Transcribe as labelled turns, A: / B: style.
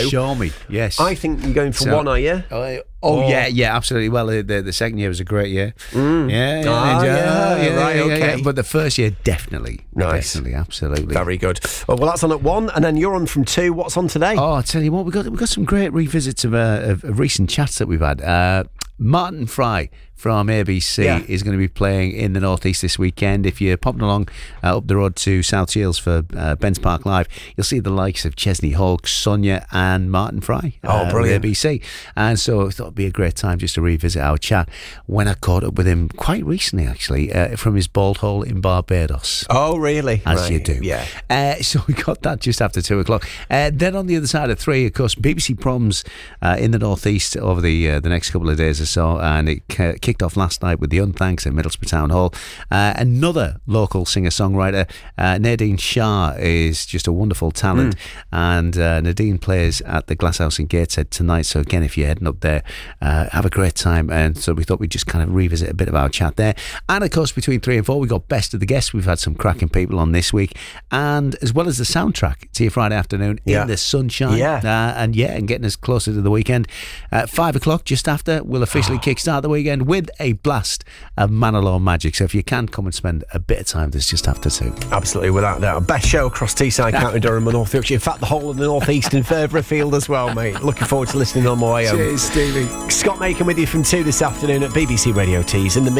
A: Show me, yes.
B: I think you're going for one, are you?
A: Yeah, absolutely. Well, the second year was a great year.
B: Okay.
A: But the first year, definitely.
B: Nice.
A: Definitely, absolutely.
B: Very good. Well, that's on at 1, and then you're on from 2. What's on today?
A: Oh, I tell you what, we've got some great revisits of recent chats that we've had. Martin Fry from ABC is going to be playing in the North East this weekend. If you're popping along up the road to South Shields for Ben's Park Live, you'll see the likes of Chesney Hawkes, Sonia and Martin Fry.
B: Brilliant.
A: ABC. And so I thought it'd be a great time just to revisit our chat when I caught up with him quite recently, actually, from his bald hole in Barbados.
B: Oh, really?
A: As you do.
B: Yeah.
A: So we got that just after 2 o'clock. Then on the other side of 3, of course, BBC Proms in the North East over the next couple of days or so, and it kicked off last night with the Unthanks at Middlesbrough Town Hall. Another local singer-songwriter, Nadine Shah, is just a wonderful talent, and Nadine plays at the Glasshouse in Gateshead tonight. So again, if you're heading up there, have a great time. And so we thought we'd just kind of revisit a bit of our chat there. And of course, between 3 and 4, we got Best of the Guests. We've had some cracking people on this week, and as well as the soundtrack to your Friday afternoon in the sunshine, and getting us closer to the weekend. 5 o'clock, just after, we'll officially kickstart the weekend with a blast of Manor Magic. So if you can come and spend a bit of time, there's just after 2.
B: Absolutely, without doubt. Best show across Teesside, County Durham and North Yorkshire. In fact, the whole of the North East and further afield as well, mate. Looking forward to listening on my way home.
A: Cheers, Stevie.
B: Scott Macon with you from 2 this afternoon at BBC Radio Tees in the